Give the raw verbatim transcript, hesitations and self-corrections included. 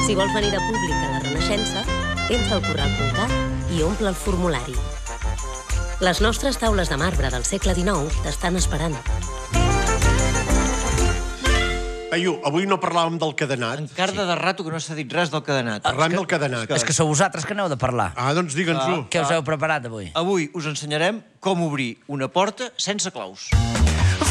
Si vols venir de públic a la Renaixença, entra al corral punt cat i omple el formulari. Les nostres taules de marbre del segle dinou t'estan esperant. Aiu, avui no parlàvem del cadenat. Encara de rato que no s'ha dit res del cadenat. Parlem del cadenat. És que sou vosaltres que aneu de parlar. Ah, doncs digue'ns-ho. Què us heu preparat avui? Avui us ensenyarem com obrir una porta sense claus.